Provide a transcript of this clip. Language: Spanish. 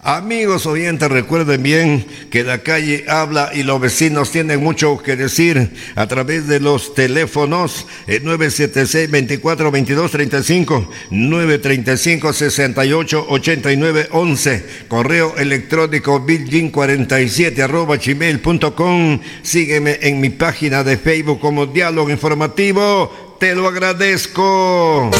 Amigos oyentes, recuerden bien que la calle habla y los vecinos tienen mucho que decir a través de los teléfonos 976-2422-35, 935-688911, correo electrónico bilgin47@gmail.com. Sígueme en mi página de Facebook como Diálogo Informativo. Te lo agradezco.